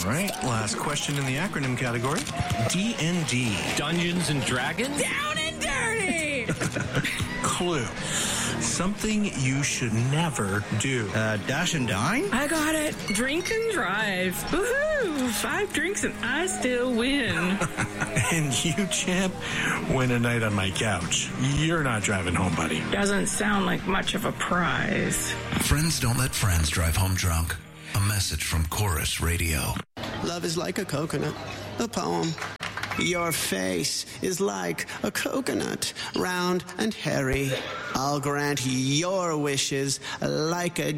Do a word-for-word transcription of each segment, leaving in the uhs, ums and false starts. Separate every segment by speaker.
Speaker 1: All right, last question in the acronym category. D and D.
Speaker 2: Dungeons and Dragons?
Speaker 3: Down and dirty!
Speaker 1: Clue. Something you should never do.
Speaker 4: Uh, dash and dine?
Speaker 3: I got it. Drink and drive. Woohoo! Five drinks and I still win.
Speaker 1: And you, champ, win a night on my couch. You're not driving home, buddy.
Speaker 3: Doesn't sound like much of a prize.
Speaker 5: Friends don't let friends drive home drunk. A message from Chorus Radio.
Speaker 6: Love is like a coconut. A poem. Your face is like a coconut, round and hairy. I'll grant your wishes like a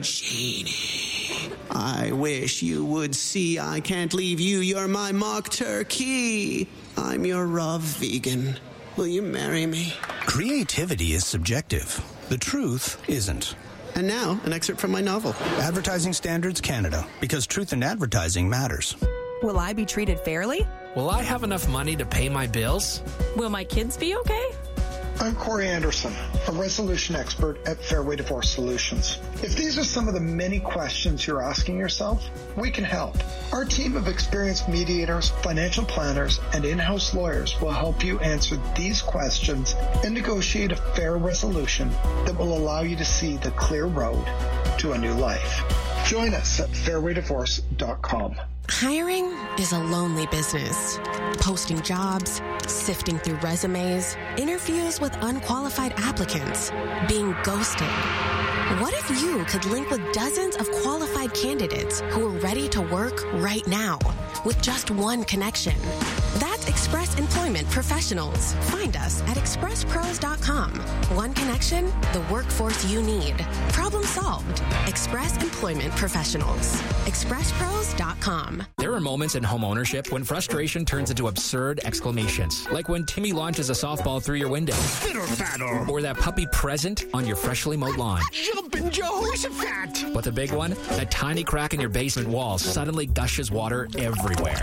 Speaker 6: genie. I wish you would see I can't leave you. You're my mock turkey. I'm your raw vegan. Will you marry me?
Speaker 4: Creativity is subjective. The truth isn't.
Speaker 6: And now, an excerpt from my novel.
Speaker 4: Advertising Standards Canada, because truth in advertising matters.
Speaker 7: Will I be treated fairly?
Speaker 2: Will I have enough money to pay my bills?
Speaker 7: Will my kids be okay?
Speaker 8: I'm Corey Anderson, a resolution expert at Fairway Divorce Solutions. If these are some of the many questions you're asking yourself, we can help. Our team of experienced mediators, financial planners, and in-house lawyers will help you answer these questions and negotiate a fair resolution that will allow you to see the clear road to a new life. Join us at fairway divorce dot com.
Speaker 9: Hiring is a lonely business. Posting jobs, sifting through resumes, interviews with unqualified applicants, being ghosted. What if you could link with dozens of qualified candidates who are ready to work right now with just one connection? That's Express Employment Professionals. Find us at express pros dot com. One connection, the workforce you need. Problem solved. Express Employment Professionals. express pros dot com.
Speaker 2: There are moments in home ownership when frustration turns into absurd exclamations, like when Timmy launches a softball through your window.
Speaker 4: Fiddle-faddle.
Speaker 2: Or that puppy present on your freshly mowed lawn.
Speaker 4: Jumpin' Jehoshaphat.
Speaker 2: But the big one, that tiny crack in your basement wall suddenly gushes water everywhere.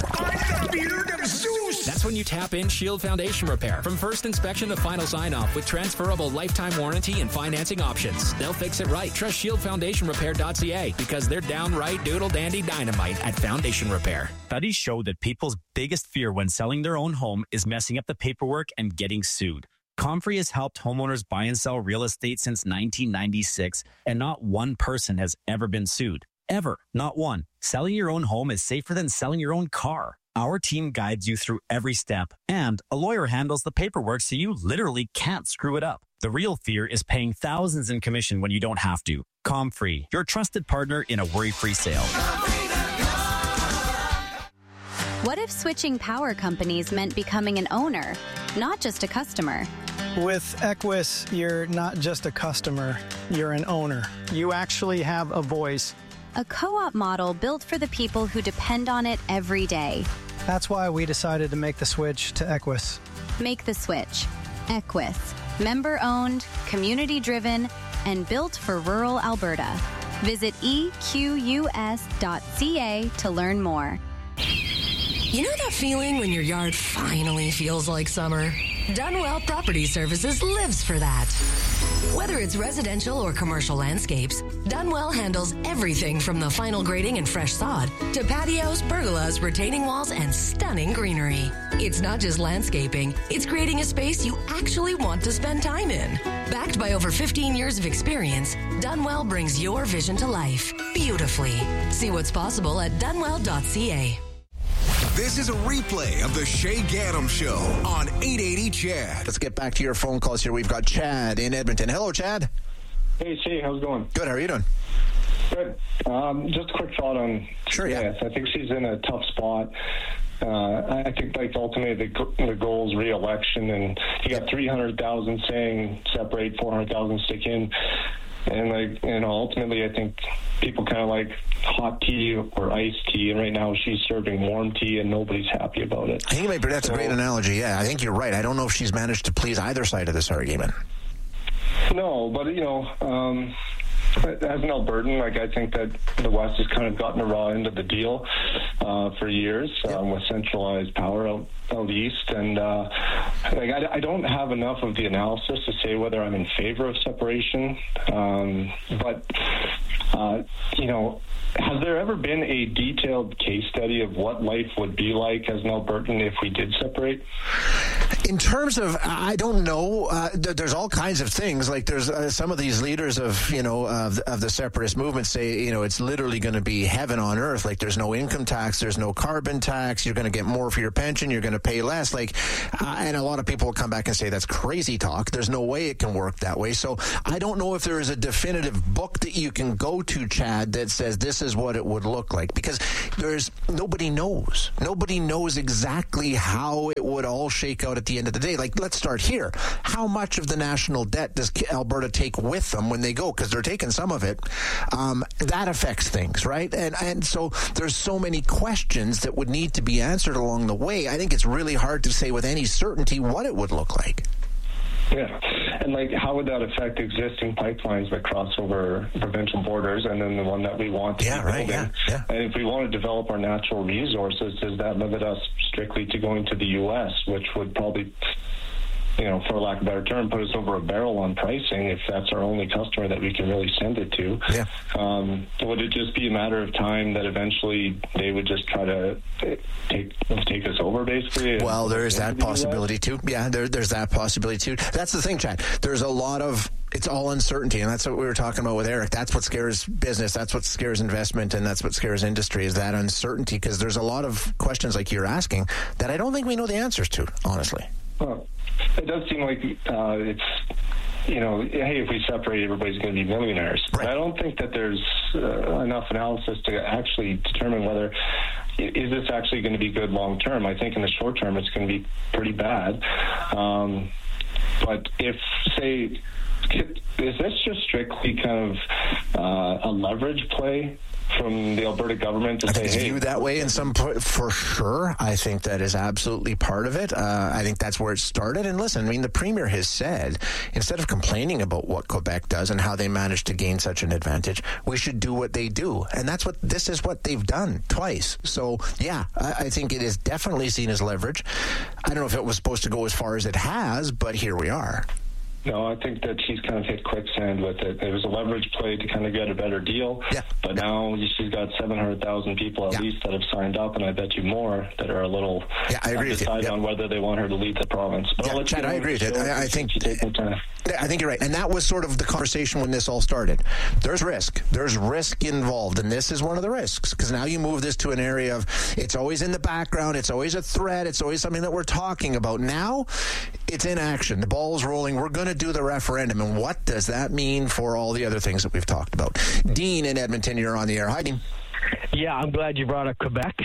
Speaker 2: That's when you tap in Shield Foundation Repair. From first inspection to final sign-off with transferable lifetime warranty and financing options. They'll fix it right. Trust shield foundation repair dot c a because they're downright doodle-dandy dynamite at Foundation Repair.
Speaker 10: Studies show that people's biggest fear when selling their own home is messing up the paperwork and getting sued. Comfrey has helped homeowners buy and sell real estate since nineteen ninety-six, and not one person has ever been sued. Ever. Not one. Selling your own home is safer than selling your own car. Our team guides you through every step, and a lawyer handles the paperwork so you literally can't screw it up. The real fear is paying thousands in commission when you don't have to. Comfrey, your trusted partner in a worry-free sale.
Speaker 11: What if switching power companies meant becoming an owner, not just a customer?
Speaker 12: With Equus, you're not just a customer, you're an owner. You actually have a voice.
Speaker 11: A co-op model built for the people who depend on it every day.
Speaker 12: That's why we decided to make the switch to Equus.
Speaker 11: Make the switch. Equus. Member-owned, community-driven, and built for rural Alberta. Visit e q u s dot c a to learn more.
Speaker 13: You know that feeling when your yard finally feels like summer? Dunwell Property Services lives for that. Whether it's residential or commercial landscapes, Dunwell handles everything from the final grading and fresh sod to patios, pergolas, retaining walls, and stunning greenery. It's not just landscaping, it's creating a space you actually want to spend time in. Backed by over fifteen years of experience, Dunwell brings your vision to life beautifully. See what's possible at dunwell dot c a.
Speaker 5: This is a replay of the Shay Gaddam Show on eight eighty C H A D.
Speaker 14: Let's get back to your phone calls here. We've got Chad in Edmonton. Hello, Chad.
Speaker 15: Hey, Shay. How's it going?
Speaker 14: Good. How are you doing?
Speaker 15: Good. Um, just a quick thought on
Speaker 14: sure, yeah.
Speaker 15: I think she's in a tough spot. Uh, I think, like, ultimately the, the goal is re-election, and you got three hundred thousand saying separate, four hundred thousand stick in. And, like, you know, ultimately, I think people kind of like hot tea or iced tea. And right now she's serving warm tea and nobody's happy about it.
Speaker 14: I think maybe that's so, a great analogy. Yeah, I think you're right. I don't know if she's managed to please either side of this argument.
Speaker 15: No, but, you know, um, as an Albertan, like, I think that the West has kind of gotten a raw end of the deal uh, for years yep. um, with centralized power out, out east. And, uh, like, I, I don't have enough of the analysis to say whether I'm in favor of separation. Um, but uh, you know, has there ever been a detailed case study of what life would be like as an Albertan if we did separate?
Speaker 14: In terms of, I don't know. Uh, th- there's all kinds of things. Like there's uh, some of these leaders of, you know, of, of the separatist movement say, you know, it's literally going to be heaven on earth. Like there's no income tax, there's no carbon tax. You're going to get more for your pension. You're going to pay less. Like, uh, and a lot of people will come back and say that's crazy talk. There's no way it can work that way. So I don't know if there is a definitive book that you can go to, Chad, that says this is what it would look like, because there's nobody knows. Nobody knows exactly how it would all shake out at the end of the day. Like, let's start here. How much of the national debt does Alberta take with them when they go? Because they're taking some of it. Um, that affects things, right? And and so there's so many questions that would need to be answered along the way. I think it's really hard to say with any certainty what it would look like.
Speaker 15: Yeah, and like, how would that affect existing pipelines that cross over provincial borders, and then the one that we want to
Speaker 14: yeah,
Speaker 15: be
Speaker 14: right,
Speaker 15: building?
Speaker 14: Yeah, yeah.
Speaker 15: And if we want to develop our natural resources, does that limit us strictly to going to the U S, which would probably, you know, for lack of a better term, put us over a barrel on pricing if that's our only customer that we can really send it to?
Speaker 14: Yeah.
Speaker 15: Um, would it just be a matter of time that eventually they would just try to take take us over, basically?
Speaker 14: Well, there is that possibility too. Yeah, there, there's that possibility too. That's the thing, Chad. There's a lot of, it's all uncertainty, and that's what we were talking about with Eric. That's what scares business. That's what scares investment, and that's what scares industry, is that uncertainty, because there's a lot of questions like you're asking that I don't think we know the answers to, honestly.
Speaker 15: Well, it does seem like uh, it's, you know, hey, if we separate, everybody's going to be millionaires. Right. But I don't think that there's uh, enough analysis to actually determine whether, is this actually going to be good long term. I think in the short term it's going to be pretty bad. Um, but if, say, is this just strictly kind of uh, a leverage play from the Alberta government to
Speaker 14: I
Speaker 15: say,
Speaker 14: think it's
Speaker 15: hey,
Speaker 14: viewed that way in some po- for sure. I think that is absolutely part of it. Uh, I think that's where it started. And listen, I mean, the Premier has said, instead of complaining about what Quebec does and how they managed to gain such an advantage, we should do what they do. And that's what, this is what they've done twice. So yeah, I, I think it is definitely seen as leverage. I don't know if it was supposed to go as far as it has, but here we are.
Speaker 15: No, I think that she's kind of hit quicksand with it. It was a leverage play to kind of get a better deal.
Speaker 14: Yeah.
Speaker 15: But now she's got seven hundred thousand people at
Speaker 14: yeah.
Speaker 15: least that have signed up, and I bet you more that are a little
Speaker 14: yeah, I agree with you.
Speaker 15: Decide
Speaker 14: Yeah.
Speaker 15: on whether they want her to lead the province. But
Speaker 14: Yeah,
Speaker 15: I'll let
Speaker 14: Chad,
Speaker 15: you know
Speaker 14: I agree with it. I, I think
Speaker 15: time.
Speaker 14: I think you're right. And that was sort of the conversation when this all started. There's risk. There's risk involved, and this is one of the risks, because now you move this to an area of, it's always in the background, it's always a threat, it's always something that we're talking about. Now, it's in action. The ball's rolling. We're going to do the referendum. And what does that mean for all the other things that we've talked about? Dean in Edmonton, you're on the air. Hi, Dean.
Speaker 16: Yeah, I'm glad you brought up Quebec.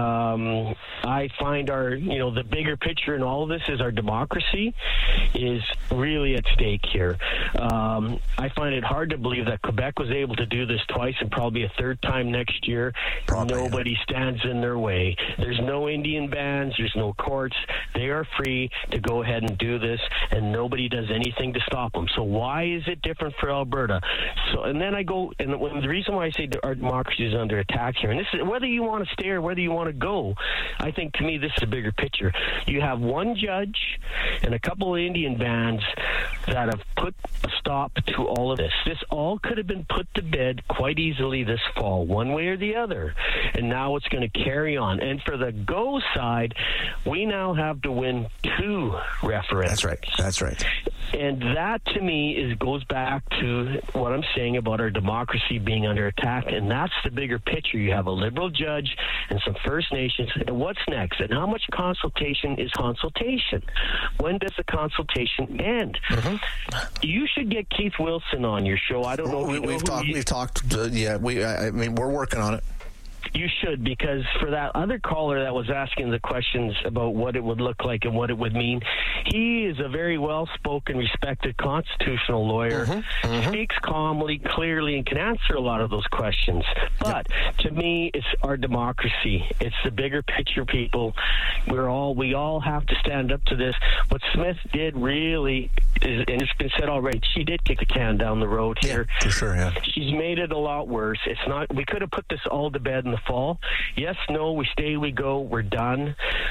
Speaker 16: Um, I find our, you know, the bigger picture in all of this is our democracy is really at stake here. Um, I find it hard to believe that Quebec was able to do this twice and probably a third time next year. Probably, Nobody yeah. stands in their way. There's no Indian bans. There's no courts. They are free to go ahead and do this, and nobody does anything to stop them. So why is it different for Alberta? So, and then I go, and when, the reason why I say our democracy is under attack here, and this is whether you want to stay or whether you want to go, I think to me this is a bigger picture. You have one judge and a couple of Indian bans that have put a stop to all of this. This all could have been put to bed quite easily this fall, one way or the other, and now it's going to carry on. And for the go side, we now have to win two referendums.
Speaker 14: That's right. That's right.
Speaker 16: And that, to me, is goes back to what I'm saying about our democracy being under attack, and that's the bigger picture. You have a Liberal judge and some First Nations, and what's next? And how much consultation is consultation? When does the consultation end? Mm-hmm. You should get Keith Wilson on your show. I don't know.
Speaker 14: We,
Speaker 16: if you
Speaker 14: we've
Speaker 16: know
Speaker 14: talked.
Speaker 16: you,
Speaker 14: We've talked. Uh, yeah, we. I mean, we're working on it.
Speaker 16: You should, because for that other caller that was asking the questions about what it would look like and what it would mean, he is a very well-spoken, respected constitutional lawyer, mm-hmm, mm-hmm. speaks calmly, clearly, and can answer a lot of those questions. But yep. to me, it's our democracy. It's the bigger picture, people. We're all we all have to stand up to this. What Smith did really is, and it's been said already, she did kick the can down the road here.
Speaker 14: Yeah, for sure, yeah.
Speaker 16: She's made it a lot worse. It's not. We could have put this all to bed in the fall. Yes, no, we stay, we go, we're done.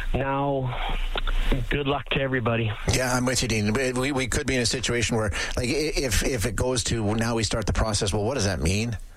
Speaker 16: Now, good luck to everybody.
Speaker 14: Yeah, I'm with you, Dean. We we could be in a situation where, like, if if it goes to now we start the process, well, what does that mean?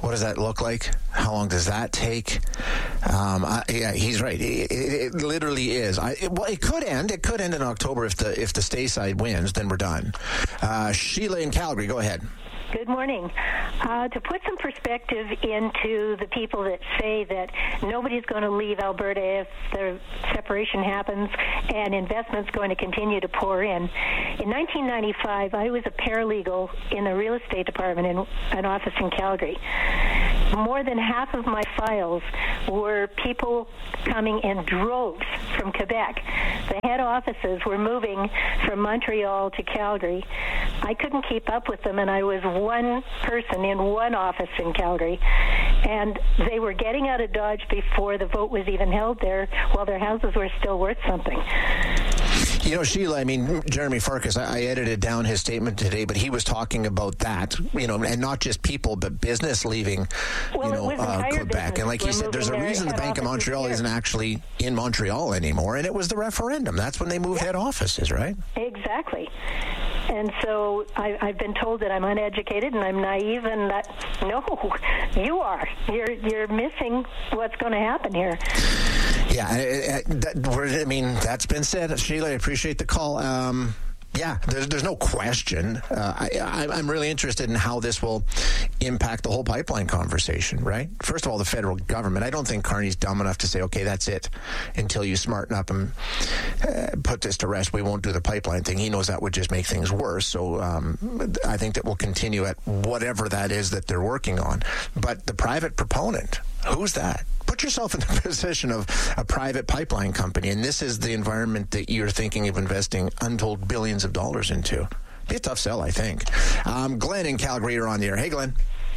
Speaker 14: What does that look like? How long does that take? Um, I, yeah, he's right. It, it, it literally is. I, it, well, it could end. It could end in October if the if the stay side wins. Then we're done. Uh, Sheila in Calgary, go ahead.
Speaker 17: Good morning. Uh, to put some perspective into the people that say that nobody's going to leave Alberta if the separation happens and investment's going to continue to pour in. In nineteen ninety-five, I was a paralegal in the real estate department in an office in Calgary. More than half of my files were people coming in droves from Quebec. The head offices were moving from Montreal to Calgary. I couldn't keep up with them, and I was one person in one office in Calgary, and they were getting out of Dodge before the vote was even held there, while their houses were still worth something.
Speaker 14: You know, Sheila, I mean, Jeremy Farkas, I, I edited down his statement today, but he was talking about that, you know, and not just people, but business leaving,
Speaker 17: well,
Speaker 14: you know, uh, Quebec. And like you said, there's a reason the Bank of Montreal isn't actually in Montreal anymore, and it was the referendum. That's when they moved yeah. head offices, right?
Speaker 17: Exactly. And so I, I've been told that I'm uneducated and I'm naive, and that, no, you are. You're, you're missing what's going to happen here.
Speaker 14: Yeah, I, I, that, I mean, that's been said. Sheila, I appreciate the call. Um, yeah, there's, there's no question. Uh, I, I, I'm really interested in how this will impact the whole pipeline conversation, right? First of all, the federal government. I don't think Carney's dumb enough to say, okay, that's it, until you smarten up and uh, put this to rest. We won't do the pipeline thing. He knows that would just make things worse. So um, I think that we'll continue at whatever that is that they're working on. But the private proponent, who's that? Put yourself in the position of a private pipeline company, and this is the environment that you're thinking of investing untold billions of dollars into. Be a tough sell, I think. Um, Glenn in Calgary, you're on the air. Hey, Glenn.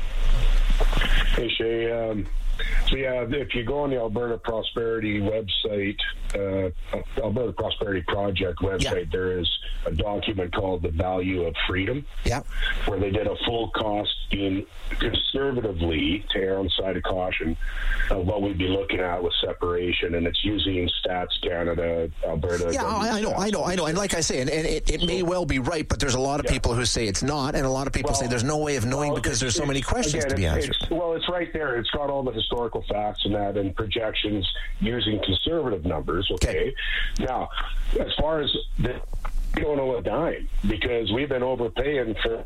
Speaker 18: Hey, Shay. Um, so, yeah, if you go on the Alberta Prosperity website, uh, Alberta Prosperity Project website, yeah. there is a document called The Value of Freedom,
Speaker 14: yeah.
Speaker 18: where they did a full cost in conservatively, to err on the side of caution, of what we'd be looking at with separation, and it's using Stats Canada, Alberta.
Speaker 14: Yeah, I, I know, I know, I know. And like I say, and, and it, it may well be right, but there's a lot of yeah. people who say it's not, and a lot of people well, say there's no way of knowing well, because there's so many questions
Speaker 18: again,
Speaker 14: to be answered.
Speaker 18: It's, well, it's right there. It's got all the historical facts and that, and projections using conservative numbers. Okay. okay. Now, as far as the, we don't know a dime because we've been overpaying for.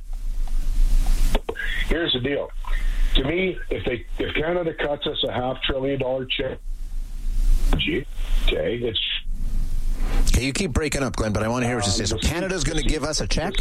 Speaker 18: Here's the deal. To me, if they if Canada cuts us a half trillion dollar check, okay, it's.
Speaker 14: Okay, you keep breaking up, Glenn, but I want to hear what you say. So Canada's going to give us a check?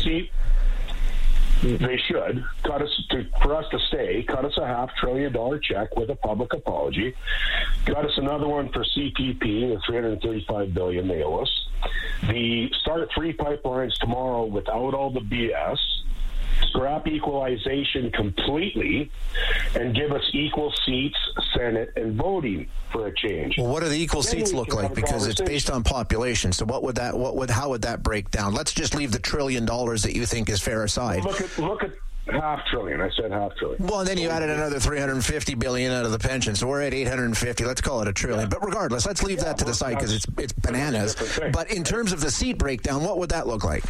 Speaker 18: They should cut us to, for us to stay. Cut us a half trillion dollar check with a public apology. Cut us another one for C P P, the three hundred thirty-five billion they owe us. The start three pipelines tomorrow without all the B S. Scrap equalization completely and give us equal seats, Senate, and voting for a change.
Speaker 14: Well, what do the equal then seats look like? Because it's based on population. So what would that? What would? How would that break down? Let's just leave the trillion dollars that you think is fair aside.
Speaker 18: Look at look at half trillion. I said half trillion.
Speaker 14: Well, and then you added another three hundred fifty billion out of the pension, so we're at eight hundred fifty. Let's call it a trillion. Yeah. But regardless, let's leave yeah, that to the side because it's it's bananas. But in terms of the seat breakdown, what would that look like?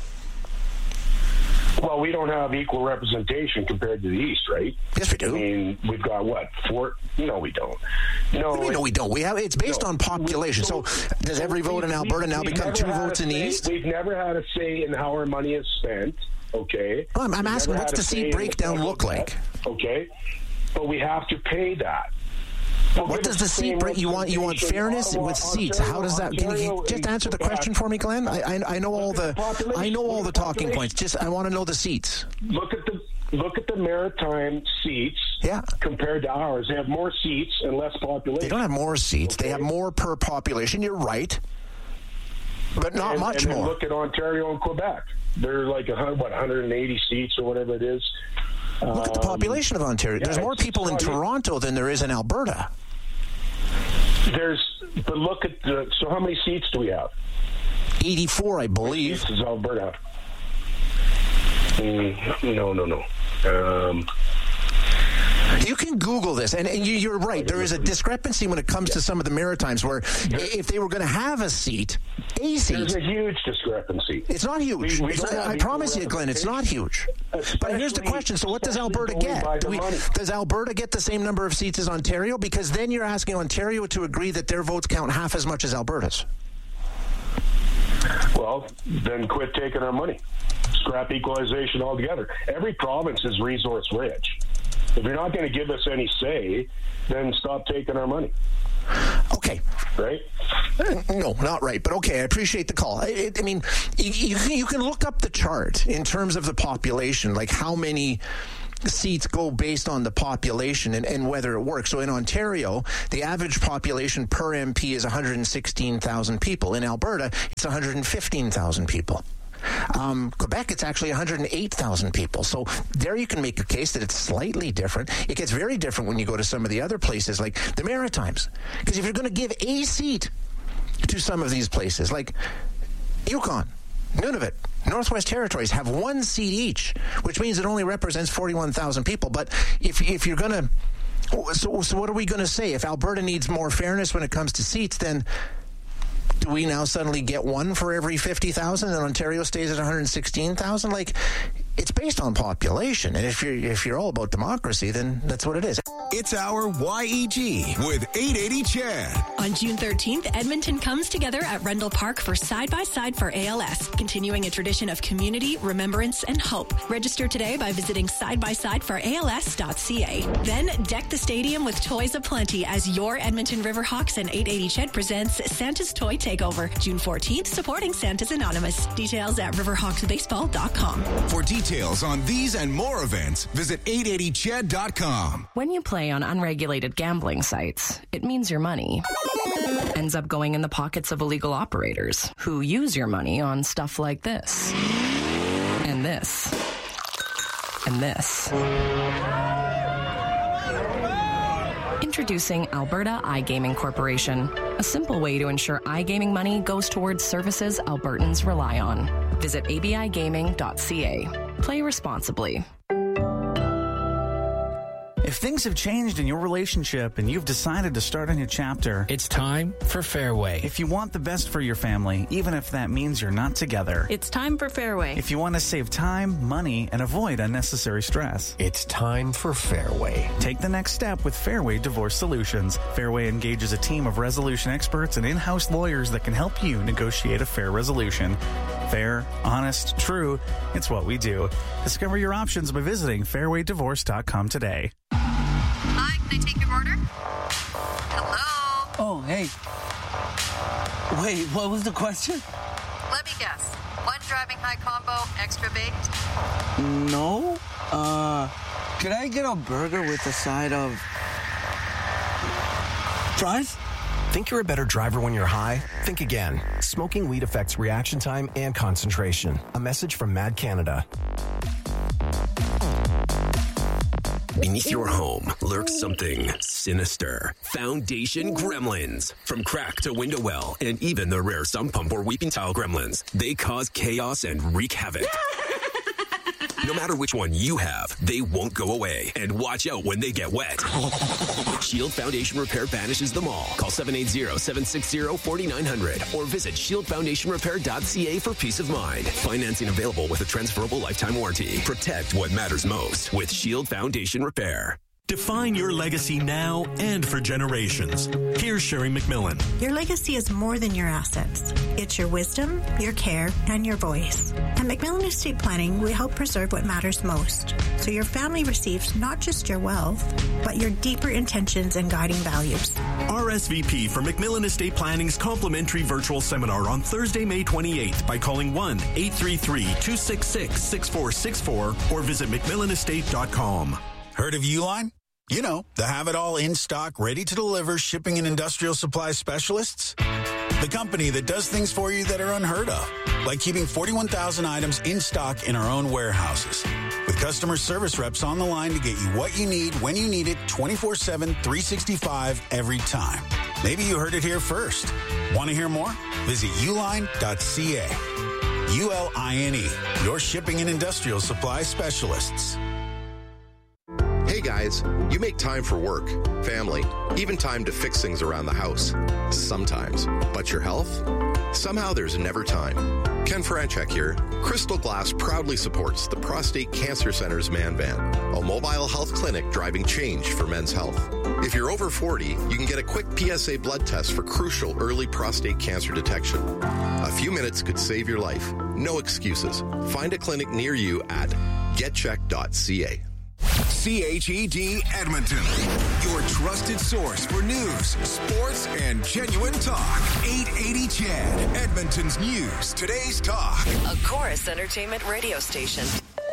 Speaker 18: Well, we don't have equal representation compared to the East, right?
Speaker 14: Yes, we do.
Speaker 18: I mean, we've got what? Four? No, we don't. No,
Speaker 14: we, no, we don't. We have. It's based no. on population. We, so, so does every vote in Alberta now become two votes in the East?
Speaker 18: We've never had a say in how our money is spent. Okay.
Speaker 14: Well, I'm, I'm asking, what's the seat breakdown look like?
Speaker 18: Okay, but we have to pay that.
Speaker 14: Well, what does the seat break? You want you want fairness Ottawa, with seats? Ontario, How does that? Can you just answer the question for me, Glenn? I I, I know all the I know all the talking points. Just I want to know the seats.
Speaker 18: Look at the look at the maritime seats.
Speaker 14: Yeah.
Speaker 18: Compared to ours, they have more seats and less population.
Speaker 14: They don't have more seats. Okay. They have more per population. You're right, but not
Speaker 18: and,
Speaker 14: much
Speaker 18: and
Speaker 14: more.
Speaker 18: Look at Ontario and Quebec. They're like a what one hundred eighty seats or whatever it is.
Speaker 14: Look um, at the population of Ontario. Yeah, There's more people in Toronto than there is in Alberta.
Speaker 18: There's, but look at the. So how many seats do we have?
Speaker 14: eighty-four, I believe.
Speaker 18: This is Alberta. Mm, no, no, no. Um,
Speaker 14: You can Google this, and, and you, you're right. There is a discrepancy when it comes to some of the Maritimes where if they were going to have a seat, a seat.
Speaker 18: There's a huge discrepancy.
Speaker 14: It's not huge.
Speaker 18: We, we
Speaker 14: it's, I promise you, Glenn, it's not huge. But here's the question. So what does Alberta get? Do we, does Alberta get the same number of seats as Ontario? Because then you're asking Ontario to agree that their votes count half as much as Alberta's.
Speaker 18: Well, then quit taking our money. Scrap equalization altogether. Every province is resource rich. If you're not going to give us any say, then stop taking our money.
Speaker 14: Okay.
Speaker 18: Right?
Speaker 14: No, not right. But okay, I appreciate the call. I, I mean, you, you can look up the chart in terms of the population, like how many seats go based on the population and, and whether it works. So in Ontario, the average population per M P is one hundred sixteen thousand people. In Alberta, it's one hundred fifteen thousand people. Um, Quebec, it's actually one hundred eight thousand people. So there you can make a case that it's slightly different. It gets very different when you go to some of the other places like the Maritimes. Because if you're going to give a seat to some of these places, like Yukon, Nunavut, Northwest Territories have one seat each, which means it only represents forty-one thousand people. But if if you're going to... So, so what are we going to say? If Alberta needs more fairness when it comes to seats, then do we now suddenly get one for every fifty thousand and Ontario stays at one hundred sixteen thousand? Like, it's based on population. And if you're, if you're all about democracy, then that's what it is.
Speaker 5: It's our Y E G with eight eighty Chad.
Speaker 19: On June thirteenth, Edmonton comes together at Rendell Park for Side by Side for A L S, continuing a tradition of community, remembrance, and hope. Register today by visiting side by side for A L S dot C A. Then deck the stadium with toys aplenty as your Edmonton Riverhawks and eight eighty Ched presents Santa's Toy Takeover. June fourteenth, supporting Santa's Anonymous. Details at riverhawks baseball dot com.
Speaker 5: For details on these and more events, visit eight eighty ched dot com.
Speaker 7: When you play on unregulated gambling sites, it means your money ends up going in the pockets of illegal operators who use your money on stuff like this, and this, and this. Introducing Alberta iGaming Corporation, a simple way to ensure iGaming money goes towards services Albertans rely on. Visit a b i gaming dot c a. Play responsibly.
Speaker 20: If things have changed in your relationship and you've decided to start a new chapter,
Speaker 2: it's time for Fairway.
Speaker 20: If you want the best for your family, even if that means you're not together,
Speaker 7: it's time for Fairway.
Speaker 20: If you want to save time, money, and avoid unnecessary stress,
Speaker 21: it's time for Fairway.
Speaker 20: Take the next step with Fairway Divorce Solutions. Fairway engages a team of resolution experts and in-house lawyers that can help you negotiate a fair resolution. Fair, honest, true, it's what we do. Discover your options by visiting fairway divorce dot com today.
Speaker 22: Hi, can I take your order? Hello?
Speaker 23: Oh, hey. Wait, what was the question?
Speaker 22: Let me guess. One driving high combo, extra baked?
Speaker 23: No. Uh, could I get a burger with a side of fries?
Speaker 21: Think you're a better driver when you're high? Think again. Smoking weed affects reaction time and concentration. A message from Mad Canada.
Speaker 24: Beneath your home lurks something sinister. Foundation gremlins. From crack to window well, and even the rare sump pump or weeping tile gremlins. They cause chaos and wreak havoc. No matter which one you have, they won't go away. And watch out when they get wet. Shield Foundation Repair banishes them all. Call seven eight zero, seven six zero, four nine zero zero or visit shield foundation repair dot c a for peace of mind. Financing available with a transferable lifetime warranty. Protect what matters most with Shield Foundation Repair.
Speaker 1: Define your legacy now and for generations. Here's Sherry McMillan.
Speaker 25: Your legacy is more than your assets. It's your wisdom, your care, and your voice. At McMillan Estate Planning, we help preserve what matters most, so your family receives not just your wealth, but your deeper intentions and guiding values.
Speaker 1: R S V P for McMillan Estate Planning's complimentary virtual seminar on Thursday, May twenty-eighth by calling one eight three three, two six six, six four six four or visit mcmillan estate dot com.
Speaker 26: Heard of Uline? You know, the have-it-all in-stock, ready-to-deliver shipping and industrial supply specialists. The company that does things for you that are unheard of, like keeping forty-one thousand items in stock in our own warehouses. With customer service reps on the line to get you what you need, when you need it, twenty-four seven, three sixty-five, every time. Maybe you heard it here first. Want to hear more? Visit uline dot c a. U L I N E, your shipping and industrial supply specialists.
Speaker 27: Hey guys,
Speaker 3: Besides, you make time for work, family, even time to fix things around the house. Sometimes. But your health? Somehow there's never time. Ken Franchek here. Crystal Glass proudly supports the Prostate Cancer Center's Man Van, a mobile health clinic driving change for men's health. If you're over forty, you can get a quick P S A blood test for crucial early prostate cancer detection. A few minutes could save your life. No excuses. Find a clinic near you at get check dot c a.
Speaker 5: C H E D Edmonton, your trusted source for news, sports, and genuine talk. eight eighty C H E D, Edmonton's news, today's talk.
Speaker 13: A Chorus Entertainment radio station.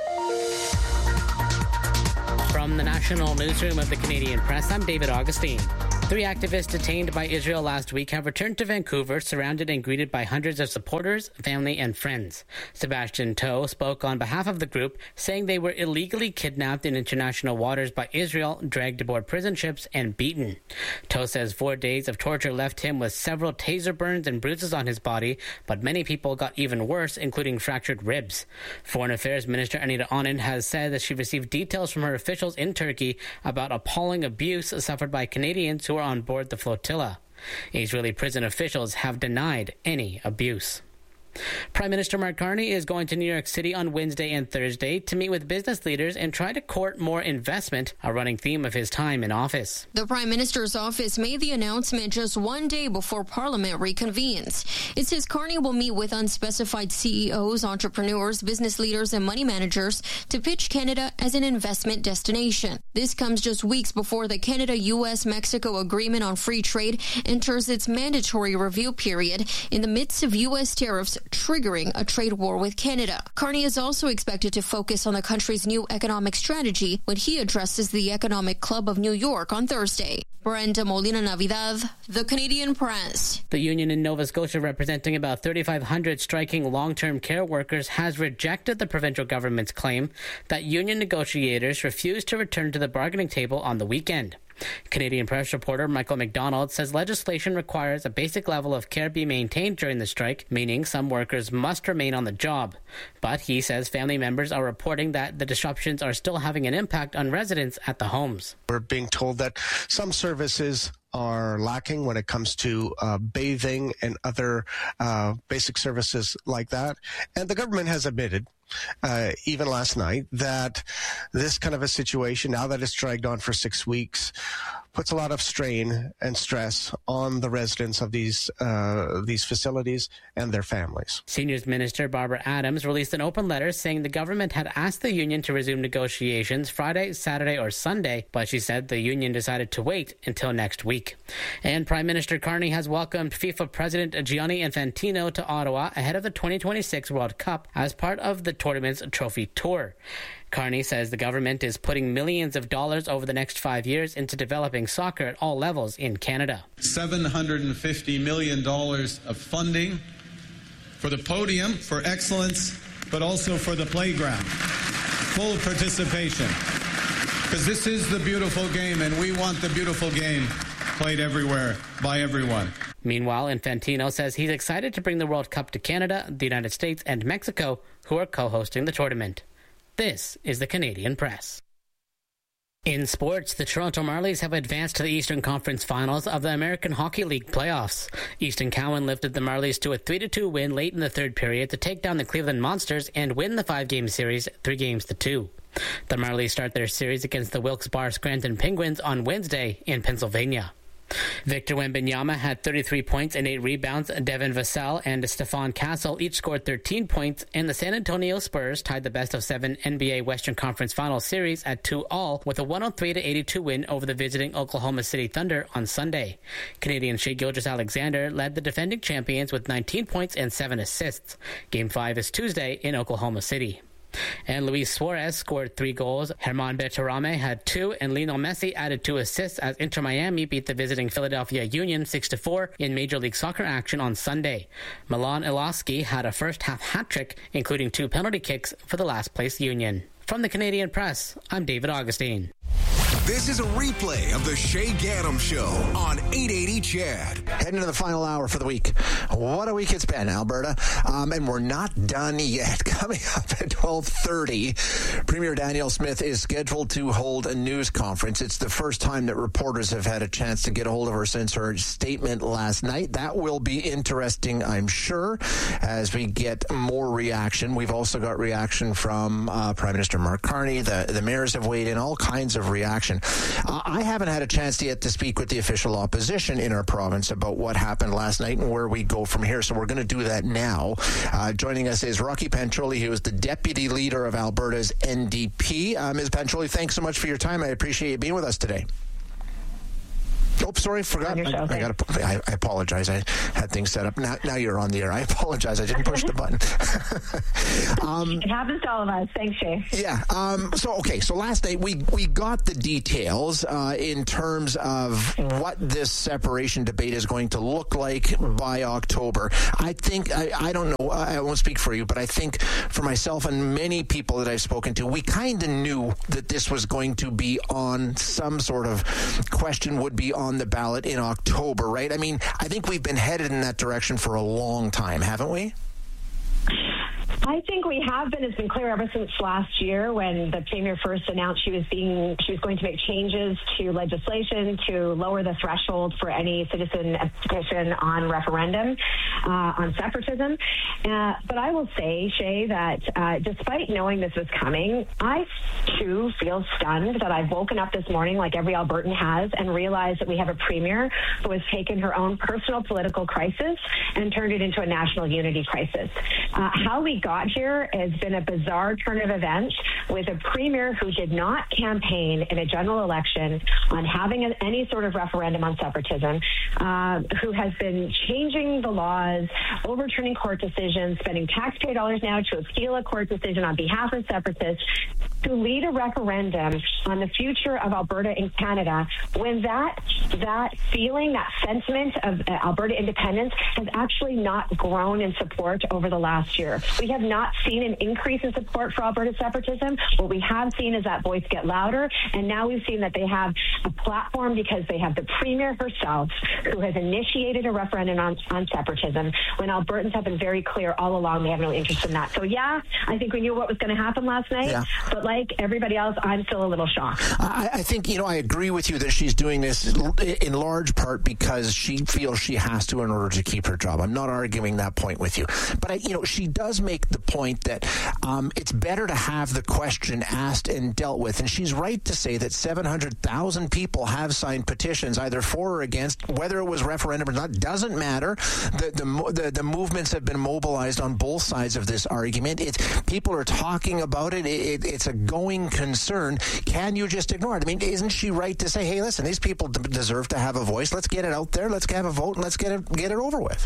Speaker 4: From the National Newsroom of the Canadian Press, I'm David Augustine. Three activists detained by Israel last week have returned to Vancouver, surrounded and greeted by hundreds of supporters, family, and friends. Sebastian Toe spoke on behalf of the group, saying they were illegally kidnapped in international waters by Israel, dragged aboard prison ships, and beaten. Toe says four days of torture left him with several taser burns and bruises on his body, but many people got even worse, including fractured ribs. Foreign Affairs Minister Anita Anand has said that she received details from her officials in Turkey about appalling abuse suffered by Canadians who were on board the flotilla. Israeli prison officials have denied any abuse. Prime Minister Mark Carney is going to New York City on Wednesday and Thursday to meet with business leaders and try to court more investment, a running theme of his time in office.
Speaker 6: The Prime Minister's office made the announcement just one day before Parliament reconvenes. It says Carney will meet with unspecified C E Os, entrepreneurs, business leaders, and money managers to pitch Canada as an investment destination. This comes just weeks before the Canada-U S Mexico Agreement on Free Trade enters its mandatory review period in the midst of U S tariffs triggering a trade war with Canada. Carney is also expected to focus on the country's new economic strategy when he addresses the Economic Club of New York on Thursday. Brenda Molina Navidad, The Canadian Press.
Speaker 4: The union in Nova Scotia, representing about thirty-five hundred striking long-term care workers, has rejected the provincial government's claim that union negotiators refused to return to the bargaining table on the weekend. Canadian Press reporter Michael McDonald says legislation requires a basic level of care be maintained during the strike, meaning some workers must remain on the job. But he says family members are reporting that the disruptions are still having an impact on residents at the homes.
Speaker 8: We're being told that some services are lacking when it comes to uh, bathing and other uh, basic services like that. And the government has admitted, uh, even last night, that this kind of a situation, now that it's dragged on for six weeks, puts a lot of strain and stress on the residents of these uh, these facilities and their families.
Speaker 4: Seniors Minister Barbara Adams released an open letter saying the government had asked the union to resume negotiations Friday, Saturday, or Sunday, but she said the union decided to wait until next week. And Prime Minister Carney has welcomed FIFA President Gianni Infantino to Ottawa ahead of the twenty twenty-six World Cup as part of the tournament's trophy tour. Carney says the government is putting millions of dollars over the next five years into developing soccer at all levels in Canada.
Speaker 9: seven hundred fifty million dollars of funding for the podium, for excellence, but also for the playground. Full participation. Because this is the beautiful game, and we want the beautiful game played everywhere by everyone.
Speaker 4: Meanwhile, Infantino says he's excited to bring the World Cup to Canada, the United States, and Mexico, who are co-hosting the tournament. This is the Canadian Press. In sports, the Toronto Marlies have advanced to the Eastern Conference Finals of the American Hockey League playoffs. Easton Cowan lifted the Marlies to a three to two win late in the third period to take down the Cleveland Monsters and win the five-game series three games to two. The Marlies start their series against the Wilkes-Barre Scranton Penguins on Wednesday in Pennsylvania. Victor Wembanyama had thirty-three points and eight rebounds. Devin Vassell and Stephon Castle each scored thirteen points, and the San Antonio Spurs tied the best of seven N B A Western Conference Finals series at two all with a one oh three to eighty-two win over the visiting Oklahoma City Thunder on Sunday. Canadian Shai Gilgeous-Alexander led the defending champions with nineteen points and seven assists. Game five is Tuesday in Oklahoma City. And Luis Suarez scored three goals. Herman Berterame had two, and Lionel Messi added two assists as Inter Miami beat the visiting Philadelphia Union six to four in Major League Soccer action on Sunday. Milan Iloski had a first-half hat-trick, including two penalty kicks for the last-place Union. From the Canadian Press, I'm David Augustine.
Speaker 5: This is a replay of the Shay Gaddam Show on eight eighty C H E D.
Speaker 14: Heading to the final hour for the week. What a week it's been, Alberta. Um, and we're not done yet. Coming up at twelve thirty, Premier Danielle Smith is scheduled to hold a news conference. It's the first time that reporters have had a chance to get a hold of her since her statement last night. That will be interesting, I'm sure, as we get more reaction. We've also got reaction from uh, Prime Minister Mark Carney. The, the mayors have weighed in, all kinds of reaction. Uh, I haven't had a chance yet to speak with the official opposition in our province about what happened last night and where we go from here, so we're going to do that now. Uh, joining us is Rocky Pancholi, who is the deputy leader of Alberta's N D P. Uh, Miz Pancholi, thanks so much for your time. I appreciate you being with us today. Oh, sorry, forgot. I, I, got. I, I apologize. I had things set up. Now, now you're on the air. I apologize. I didn't push the button.
Speaker 10: um, it happens to all of us. Thanks, Shay.
Speaker 14: Yeah. Um, so, okay. So last night we we got the details uh, in terms of what this separation debate is going to look like by October. I think I, I don't know. I won't speak for you, but I think for myself and many people that I've spoken to, we kind of knew that this was going to be on some sort of question would be on the ballot in October, right? I mean, I think we've been headed in that direction for a long time, haven't we?
Speaker 10: I think we have been. It's been clear ever since last year when the Premier first announced she was being she was going to make changes to legislation to lower the threshold for any citizen petition on referendum uh, on separatism. Uh, but I will say, Shay, that uh, despite knowing this was coming, I too feel stunned that I've woken up this morning like every Albertan has and realized that we have a Premier who has taken her own personal political crisis and turned it into a national unity crisis. Uh, how we got here has been a bizarre turn of events with a Premier who did not campaign in a general election on having a, any sort of referendum on separatism, uh, who has been changing the laws, overturning court decisions, spending taxpayer dollars now to appeal a court decision on behalf of separatists, to lead a referendum on the future of Alberta in Canada, when that that feeling, that sentiment of uh, Alberta independence has actually not grown in support over the last year. We have not seen an increase in support for Alberta separatism. What we have seen is that voice get louder, and now we've seen that they have a platform because they have the Premier herself who has initiated a referendum on, on separatism, when Albertans have been very clear all along they have no interest in that. So yeah, I think we knew what was going to happen last night, yeah. But like everybody else, I'm still a little shocked.
Speaker 14: I, I think, you know, I agree with you that she's doing this in large part because she feels she has to in order to keep her job. I'm not arguing that point with you. But, I, you know, she does make the point that um, it's better to have the question asked and dealt with. And she's right to say that seven hundred thousand people have signed petitions either for or against, whether it was referendum or not, doesn't matter. The, the, the, the movements have been mobilized on both sides of this argument. It's, people are talking about it. It, it. It's a going concern. Can you just ignore it? I mean, isn't she right to say, hey, listen, these people d- deserve to have a voice. Let's get it out there. Let's have a vote, and let's get it, get it over with.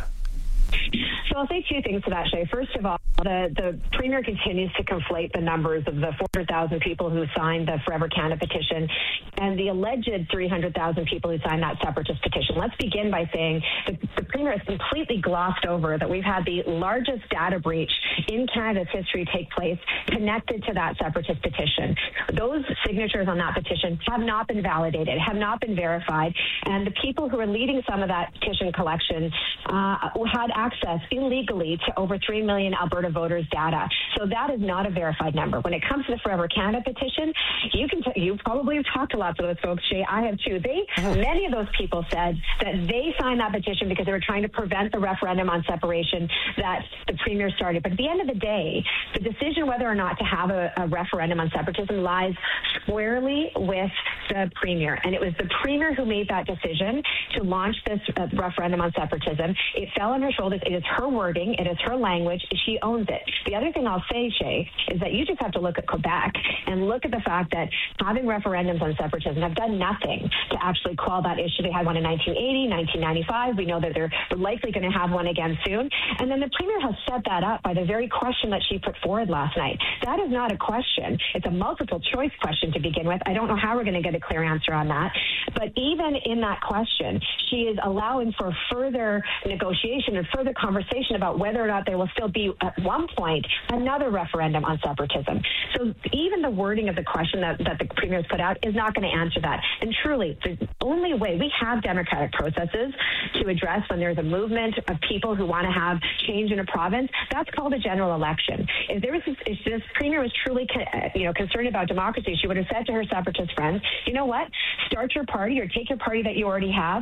Speaker 10: So I'll say two things to that, Shay. First of all, the, the Premier continues to conflate the numbers of the four hundred thousand people who signed the Forever Canada petition and the alleged three hundred thousand people who signed that separatist petition. Let's begin by saying that the Premier has completely glossed over that we've had the largest data breach in Canada's history take place connected to that separatist petition. Those signatures on that petition have not been validated, have not been verified, and the people who are leading some of that petition collection uh, had access illegally to over three million Alberta voters' data. So that is not a verified number. When it comes to the Forever Canada petition, you can t- you probably have talked to lots of those folks, Jay. I have too. They many of those people said that they signed that petition because they were trying to prevent the referendum on separation that the Premier started. But at the end of the day, the decision whether or not to have a, a referendum on separatism lies squarely with the Premier. And it was the Premier who made that decision to launch this uh, referendum on separatism. It fell on her shoulders. It is her wording. It is her language. She owns it. The other thing I'll say, Shay, is that you just have to look at Quebec and look at the fact that having referendums on separatism have done nothing to actually quell that issue. They had one in nineteen eighty, nineteen ninety-five. We know that they're likely going to have one again soon. And then the Premier has set that up by the very question that she put forward last night. That is not a question. It's a multiple choice question to begin with. I don't know how we're going to get a clear answer on that. But even in that question, she is allowing for further negotiation and further conversation about whether or not there will still be, at one point, another referendum on separatism. So even the wording of the question that, that the Premier has put out is not going to answer that. And truly, the only way we have democratic processes to address when there's a movement of people who want to have change in a province, that's called a general election. If there was, if this Premier was truly, you know, concerned about democracy, she would have said to her separatist friends, you know what, start your party or take your party that you already have,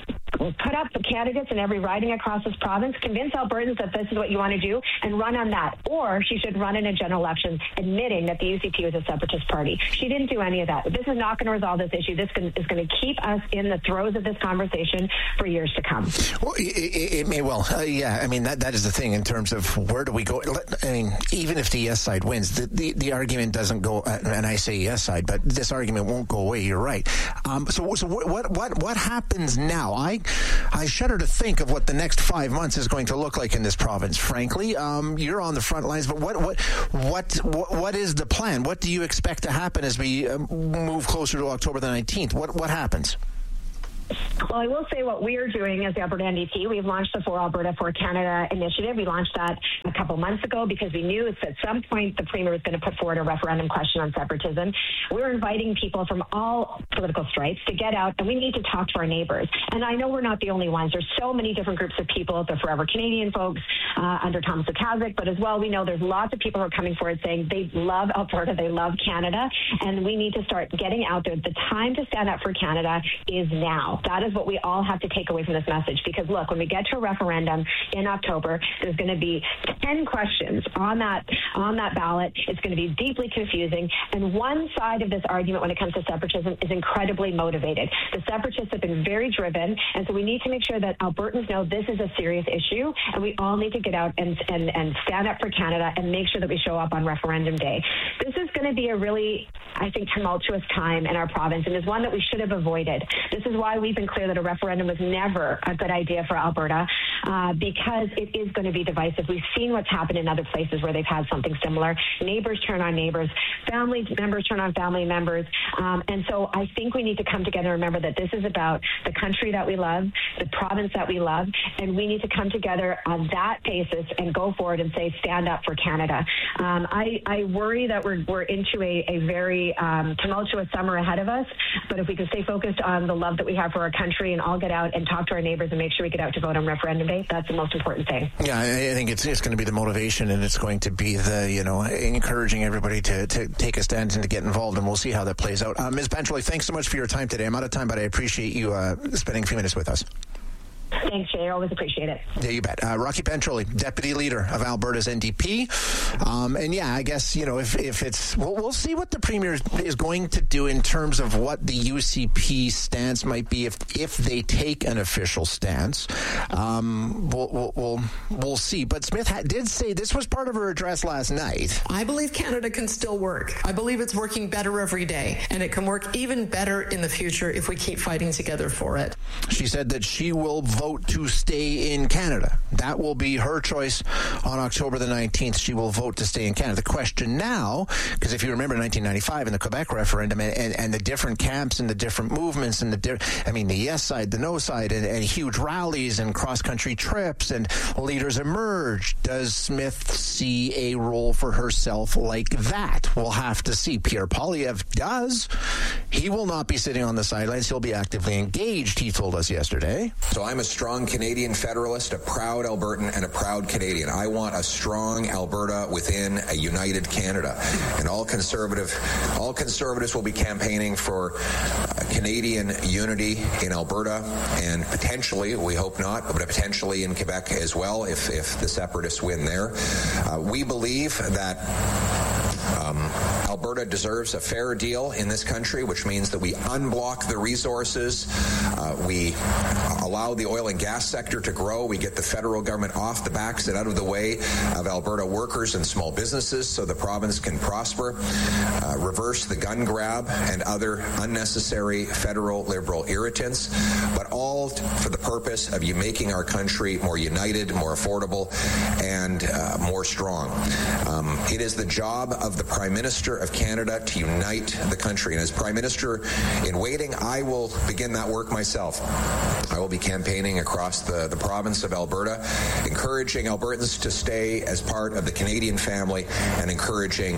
Speaker 10: put up the candidates in every riding across this province, convince Albertans that this is what you want to do, and run on that. Or she should run in a general election admitting that the U C P was a separatist party. She didn't do any of that. This is not going to resolve this issue. This is going to keep us in the throes of this conversation for years to come.
Speaker 14: Well, it, it, it may well. Uh, yeah, I mean, that that is the thing in terms of where do we go. I mean, even if the yes side wins, the, the, the argument doesn't go, uh, and I say yes side, but this argument won't go away. You're right. Um, so so what, what, what happens now? I I shudder to think of what the next five months is going to look like in this province. Frankly, um, you're on the front lines, but what what what what, what is the plan? What do you expect to happen as we uh, move closer to October the nineteenth? What what happens?
Speaker 10: Well, I will say what we are doing as the Alberta N D P, we've launched the For Alberta, For Canada initiative. We launched that a couple months ago because we knew at some point the Premier was going to put forward a referendum question on separatism. We're inviting people from all political stripes to get out, and we need to talk to our neighbours. And I know we're not the only ones. There's so many different groups of people, the Forever Canadian folks uh, under Thomas Okazik, but as well, we know there's lots of people who are coming forward saying they love Alberta, they love Canada, and we need to start getting out there. The time to stand up for Canada is now. That is what we all have to take away from this message. Because, look, when we get to a referendum in October, there's going to be ten questions on that on that ballot. It's going to be deeply confusing. And one side of this argument when it comes to separatism is incredibly motivated. The separatists have been very driven, and so we need to make sure that Albertans know this is a serious issue, and we all need to get out and, and, and stand up for Canada and make sure that we show up on referendum day. This is going to be a really, I think, tumultuous time in our province, and is one that we should have avoided. This is why we've been clear that a referendum was never a good idea for Alberta, uh, because it is going to be divisive. We've seen what's happened in other places where they've had something similar. Neighbors turn on neighbors, family members turn on family members, um, and so I think we need to come together and remember that this is about the country that we love, the province that we love, and we need to come together on that basis and go forward and say, stand up for Canada. Um, I, I worry that we're, we're into a, a very um, tumultuous summer ahead of us, but if we can stay focused on the love that we have for our country and all get out and talk to our neighbors and make sure we get out to vote on referendum day, that's the most important thing.
Speaker 14: Yeah, I think it's it's going to be the motivation, and it's going to be the, you know, encouraging everybody to, to take a stand and to get involved, and we'll see how that plays out. Uh, Miz Pantroli, thanks so much for your time today. I'm out of time, but I appreciate you uh, spending a few minutes with us.
Speaker 10: Thanks, Jay. I always appreciate it.
Speaker 14: Yeah, you bet. Uh, Rocky Pantroli, Deputy Leader of Alberta's N D P. Um, and yeah, I guess, you know, if, if it's, we'll, we'll see what the Premier is going to do in terms of what the U C P stance might be if if they take an official stance. Um, we'll, we'll, we'll, we'll see. But Smith ha- did say this was part of her address last night.
Speaker 11: I believe Canada can still work. I believe it's working better every day, and it can work even better in the future if we keep fighting together for it.
Speaker 14: She said that she will vote to stay in Canada. That will be her choice on October the nineteenth. She will vote to stay in Canada. The question now, because if you remember nineteen ninety-five in the Quebec referendum and, and, and the different camps and the different movements and the, di- I mean, the yes side, the no side, and, and huge rallies and cross-country trips and leaders emerged. Does Smith see a role for herself like that? We'll have to see. Pierre Poilievre does. He will not be sitting on the sidelines. He'll be actively engaged, he told us yesterday.
Speaker 12: So I'm a strong Canadian federalist, a proud Albertan, and a proud Canadian. I want a strong Alberta within a united Canada. And all conservative, all conservatives will be campaigning for uh, Canadian unity in Alberta and potentially, we hope not, but potentially in Quebec as well if, if the separatists win there. Uh, we believe that Um, Alberta deserves a fair deal in this country, which means that we unblock the resources, uh, we allow the oil and gas sector to grow, we get the federal government off the backs and out of the way of Alberta workers and small businesses so the province can prosper, uh, reverse the gun grab and other unnecessary federal liberal irritants, but all for the purpose of you making our country more united, more affordable, and uh, more strong. Um, it is the job of the Prime Minister of Canada to unite the country. And as Prime Minister in waiting, I will begin that work myself. I will be campaigning across the, the province of Alberta, encouraging Albertans to stay as part of the Canadian family and encouraging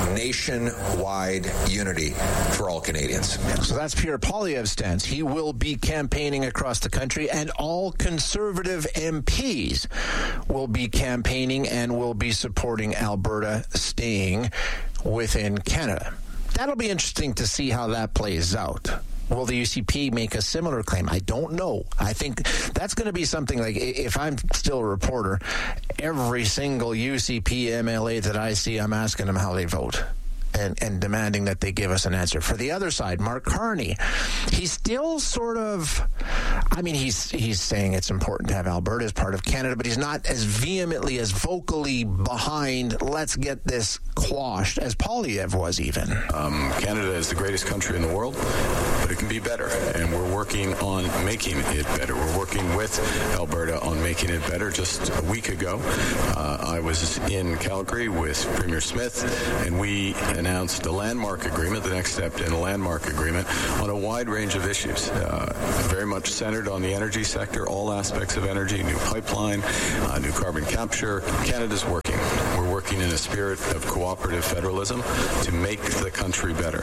Speaker 12: nationwide unity for all Canadians.
Speaker 14: So that's Pierre Poilievre's stance. He will be campaigning across the country, and all Conservative M Ps will be campaigning and will be supporting Alberta staying within Canada. That'll be interesting to see how that plays out. Will the U C P make a similar claim? I don't know. I think that's going to be something like, if I'm still a reporter, every single U C P M L A that I see, I'm asking them how they vote. And, and demanding that they give us an answer. For the other side, Mark Carney, he's still sort of, I mean, he's he's saying it's important to have Alberta as part of Canada, but he's not as vehemently, as vocally behind, let's get this quashed, as Poilievre was even.
Speaker 2: Um, Canada is the greatest country in the world, but it can be better, and we're working on making it better. We're working with Alberta on making it better. Just a week ago, uh, I was in Calgary with Premier Smith, and we announced a landmark agreement, the next step in a landmark agreement, on a wide range of issues, uh, very much centered on the energy sector, all aspects of energy, new pipeline, uh, new carbon capture. Canada's working. We're working in a spirit of cooperative federalism to make the country better.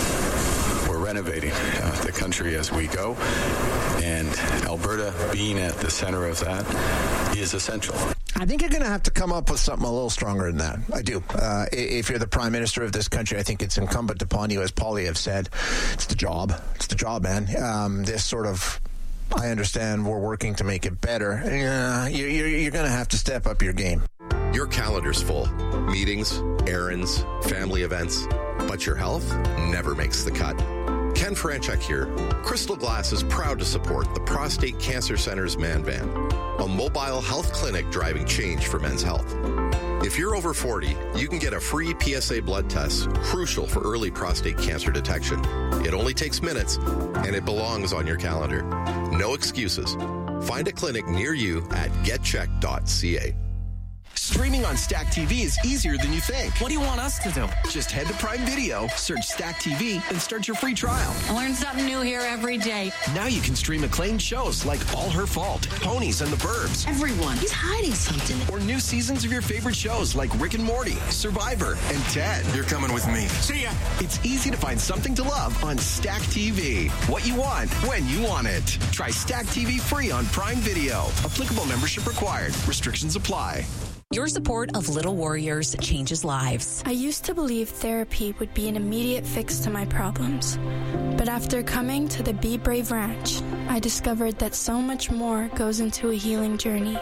Speaker 2: We're renovating uh, the country as we go, and Alberta being at the center of that is essential.
Speaker 14: I think you're going to have to come up with something a little stronger than that. I do. Uh, if you're the Prime Minister of this country, I think it's incumbent upon you, as Poilievre said. It's the job. It's the job, man. Um, this sort of, I understand we're working to make it better. Uh, you're you're going to have to step up your game.
Speaker 3: Your calendar's full. Meetings, errands, family events. But your health never makes the cut. Ken Franchek here. Crystal Glass is proud to support the Prostate Cancer Center's Man Van, a mobile health clinic driving change for men's health. If you're over forty, you can get a free P S A blood test, crucial for early prostate cancer detection. It only takes minutes, and it belongs on your calendar. No excuses. Find a clinic near you at get check dot c a.
Speaker 15: Streaming on Stack T V is easier than you think.
Speaker 16: What do you want us to do?
Speaker 15: Just head to Prime Video, search Stack T V, and start your free trial.
Speaker 16: I learn something new here every day.
Speaker 15: Now you can stream acclaimed shows like All Her Fault, Ponies, and The Burbs.
Speaker 16: Everyone, he's hiding something.
Speaker 15: Or new seasons of your favorite shows like Rick and Morty, Survivor, and Ted.
Speaker 5: You're coming with me.
Speaker 15: See ya! It's easy to find something to love on Stack T V. What you want, when you want it. Try Stack T V free on Prime Video. Applicable membership required. Restrictions apply.
Speaker 17: Your support of Little Warriors changes lives.
Speaker 18: I used to believe therapy would be an immediate fix to my problems. But after coming to the Be Brave Ranch, I discovered that so much more goes into a healing journey.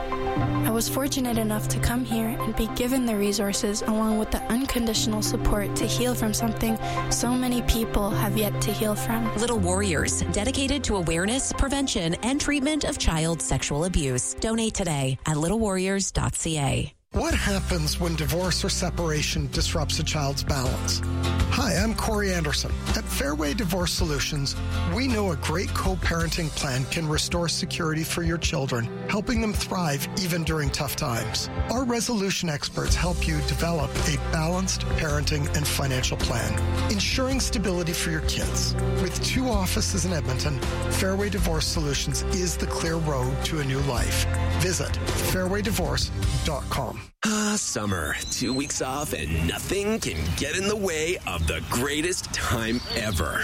Speaker 18: I was fortunate enough to come here and be given the resources along with the unconditional support to heal from something so many people have yet to heal from.
Speaker 17: Little Warriors, dedicated to awareness, prevention, and treatment of child sexual abuse. Donate today at little warriors dot c a.
Speaker 19: What happens when divorce or separation disrupts a child's balance? Hi, I'm Corey Anderson. At Fairway Divorce Solutions, we know a great co-parenting plan can restore security for your children, helping them thrive even during tough times. Our resolution experts help you develop a balanced parenting and financial plan, ensuring stability for your kids. With two offices in Edmonton, Fairway Divorce Solutions is the clear road to a new life. Visit fairway divorce dot com.
Speaker 24: Ah, summer. Two weeks off and nothing can get in the way of the greatest time ever.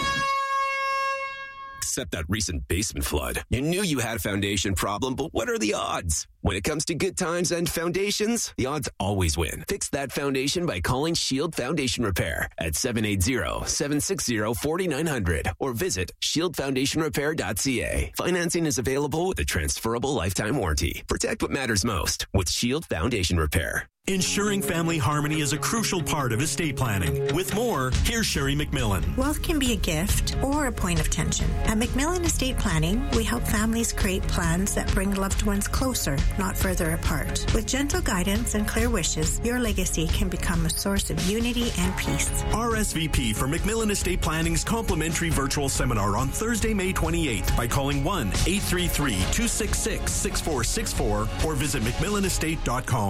Speaker 24: Except that recent basement flood. You knew you had a foundation problem, but what are the odds? When it comes to good times and foundations, the odds always win. Fix that foundation by calling Shield Foundation Repair at seven eight zero, seven six zero, four nine zero zero or visit shield foundation repair dot c a. Financing is available with a transferable lifetime warranty. Protect what matters most with Shield Foundation Repair.
Speaker 1: Ensuring family harmony is a crucial part of estate planning. With more, here's Sherry McMillan.
Speaker 25: Wealth can be a gift or a point of tension. At McMillan Estate Planning, we help families create plans that bring loved ones closer, not further apart. With gentle guidance and clear wishes, your legacy can become a source of unity and peace.
Speaker 1: R S V P for McMillan Estate Planning's complimentary virtual seminar on Thursday, May twenty-eighth by calling one eight three three, two six six, six four six four or visit mcmillan estate dot com.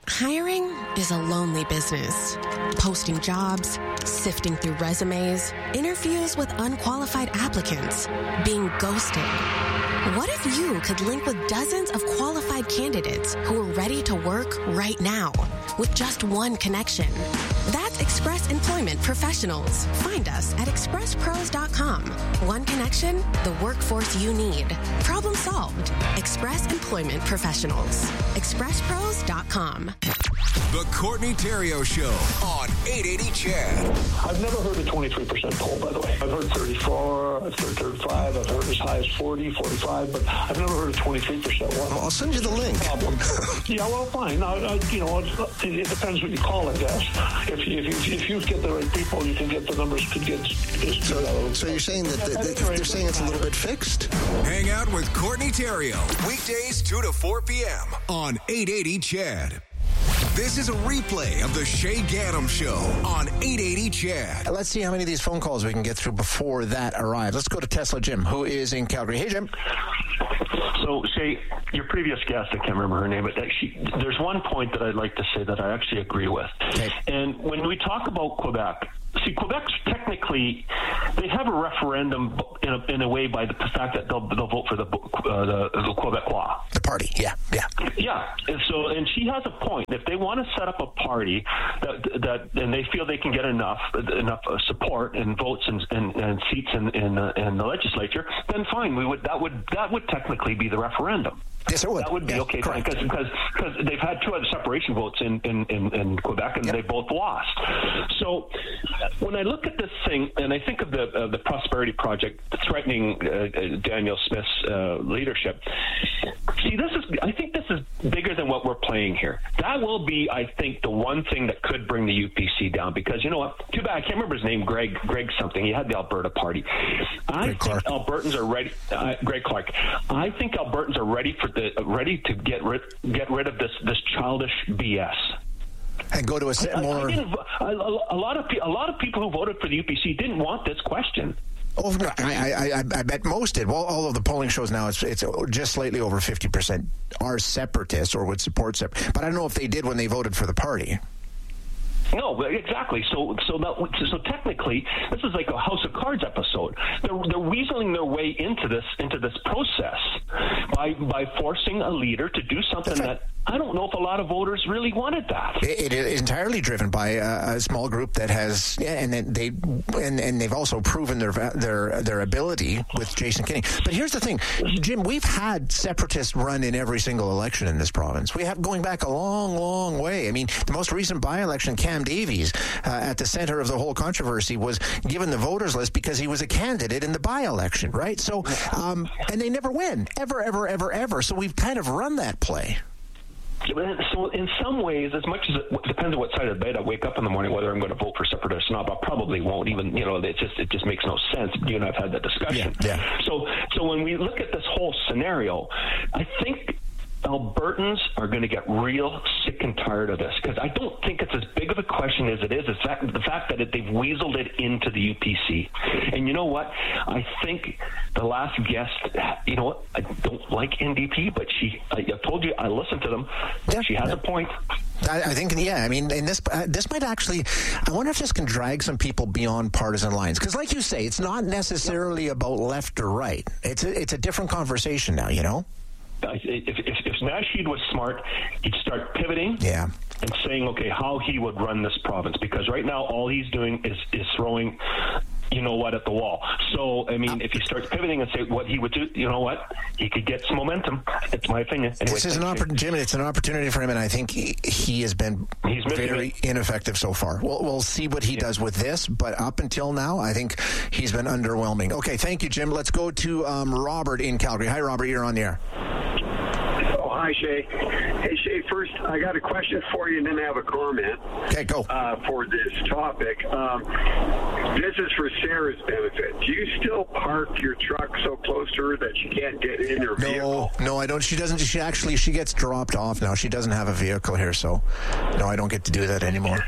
Speaker 7: Hiring is a lonely business. Posting jobs, sifting through resumes, interviews with unqualified applicants, being ghosted. What if you could link with dozens of qualified candidates who are ready to work right now with just one connection? That's Express Employment Professionals. Find us at express pros dot com. One connection, the workforce you need. Problem solved. Express Employment Professionals. express pros dot com.
Speaker 5: The Courtney Theriault Show on eight eighty C H E D.
Speaker 20: I've never heard a twenty-three percent poll, by the way. I've heard thirty-four, I've heard thirty-five, I've heard as high as forty, forty-five, but I've never heard a twenty-three percent one.
Speaker 14: Well, I'll send you the link.
Speaker 20: Problem. Yeah, well, fine. I, I, you know, it, it depends what you call it, I guess. If you, if, you, if you get the right people, you can get the numbers could get...
Speaker 14: So, so you're saying that the, the, they're saying it's a little bit fixed?
Speaker 5: Hang out with Courtney Theriault. Weekdays two to four p.m. on eight eighty C H E D. This is a replay of the Shay Gaddam Show on eight eighty C H E D.
Speaker 14: Let's see how many of these phone calls we can get through before that arrives. Let's go to Tesla Jim, who is in Calgary. Hey, Jim.
Speaker 21: So, Shay, your previous guest, I can't remember her name, but she, there's one point that I'd like to say that I actually agree with. Okay. And when we talk about Quebec, see, Quebec's technically, they have a referendum in a, in a way by the fact that they'll, they'll vote for the, uh, the, the Quebecois.
Speaker 14: The party, yeah, yeah.
Speaker 21: Yeah, and so, and she has a point. If they want to set up a party that, that and they feel they can get enough enough support and votes and, and, and seats in in, uh, in the legislature, then fine. We would that would that would technically be the referendum.
Speaker 14: Yes, it would.
Speaker 21: That would be
Speaker 14: yeah,
Speaker 21: okay, fine, because because because they've had two other separation votes in in, in, in Quebec, and yep. they both lost. So when I look at this thing, and I think of the uh, the Prosperity Project threatening uh, Daniel Smith's uh, leadership, see, this is I think this is bigger than what we're playing here. That will be, I think, the one thing that could bring the U P C down, because you know what? Too bad I can't remember his name. Greg Greg something. He had the Alberta Party. I Greg think Clark. Albertans are ready. Uh, Greg Clark. I think Albertans are ready for the uh, ready to get rid get rid of this this childish B S.
Speaker 14: And go to a
Speaker 21: I,
Speaker 14: more.
Speaker 21: I, I a, a lot of a lot of people who voted for the U P C didn't want this question.
Speaker 14: Oh, I, I, I, I bet most did. Well, all of the polling shows now it's, it's just slightly over fifty percent are separatists or would support separate. But I don't know if they did when they voted for the party.
Speaker 21: No, exactly. So, so that, so technically, this is like a House of Cards episode. They're they're weaseling their way into this into this process by by forcing a leader to do something right. that I don't know if a lot of voters really wanted that.
Speaker 14: It, it is entirely driven by a, a small group that has, yeah, and they and, and they've also proven their their their ability with Jason Kenney. But here's the thing, Jim, we've had separatists run in every single election in this province. We have going back a long, long way. I mean, the most recent by-election, Cam Davies, uh, at the center of the whole controversy, was given the voters list because he was a candidate in the by-election, right? So, um, and they never win, ever, ever, ever, ever. So we've kind of run that play.
Speaker 21: So in some ways, as much as it depends on what side of the bed I wake up in the morning, whether I'm going to vote for separatists or not, but I probably won't. Even, you know, it just it just makes no sense. You and I have had that discussion.
Speaker 14: Yeah, yeah.
Speaker 21: So so when we look at this whole scenario, I think Albertans are going to get real sick and tired of this, because I don't think it's as big of a question as it is. It's fact, the fact that it, they've weaseled it into the U P C. And you know what? I think the last guest, you know what? I don't like N D P, but she, I, I told you, I listened to them. Yeah, she has yeah. a point.
Speaker 14: I, I think, yeah, I mean, and this uh, this might actually, I wonder if this can drag some people beyond partisan lines. Because like you say, it's not necessarily about left or right. It's a, it's a different conversation now, you know?
Speaker 21: If, if, if Nasheed was smart, he'd start pivoting
Speaker 14: yeah.
Speaker 21: and saying, okay, how he would run this province. Because right now, all he's doing is, is throwing, you know what, at the wall. So, I mean, if he starts pivoting and say what he would do, you know what, he could get some momentum. It's my opinion. Anyway,
Speaker 14: this is an opportunity, Jim. It's an opportunity for him, and I think he, he has been
Speaker 21: he's
Speaker 14: very
Speaker 21: it.
Speaker 14: ineffective so far. We'll, we'll see what he yeah. does with this, but up until now, I think he's been underwhelming. Okay, thank you, Jim. Let's go to um, Robert in Calgary. Hi, Robert. You're on the air.
Speaker 22: Hi, Shay. Hey, Shay, first, I got a question for you and then I have a comment.
Speaker 14: Okay, go.
Speaker 22: Uh, for this topic. Um, this is for Sarah's benefit. Do you still park your truck so close to her that she can't get in her vehicle?
Speaker 14: No, no, I don't. She doesn't. She actually, she gets dropped off now. She doesn't have a vehicle here, so no, I don't get to do that anymore.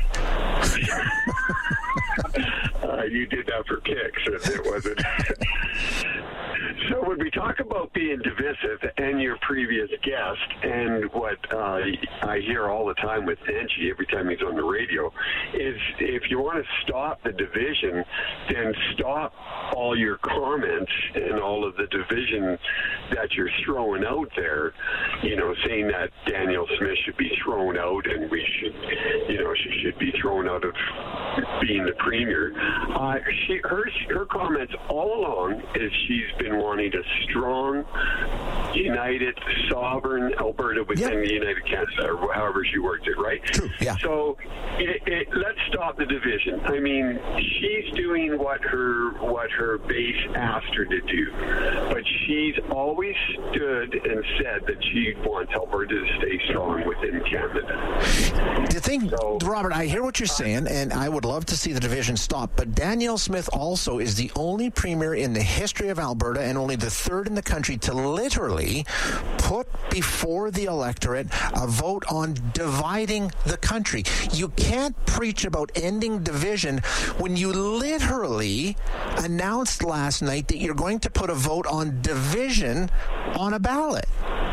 Speaker 22: uh, you did that for kicks, it wasn't. So when we talk about being divisive, and your previous guest, and what uh, I hear all the time with Angie every time he's on the radio, is if you want to stop the division, then stop all your comments and all of the division that you're throwing out there, you know, saying that Danielle Smith should be thrown out and we should, you know, she should be thrown out of being the premier. Uh, she, her, her comments all along is she's been wanting a strong, united, sovereign Alberta within yep. the United Canada, or however she worked it, right?
Speaker 14: True, yeah.
Speaker 22: So it, it, let's stop the division. I mean, she's doing what her what her base asked her to do, but she's always stood and said that she wants Alberta to stay strong within Canada.
Speaker 14: The thing, so, Robert, I hear what you're saying, and I would love to see the division stop, but Danielle Smith also is the only premier in the history of Alberta and only the third in the country to literally put before the electorate a vote on dividing the country. You can't preach about ending division when you literally announced last night that you're going to put a vote on division on a ballot.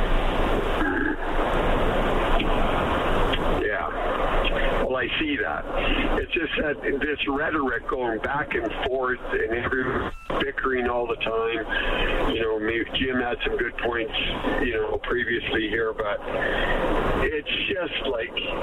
Speaker 22: I see that. It's just that this rhetoric going back and forth and everyone bickering all the time. You know, maybe Jim had some good points, you know, previously here, but it's just like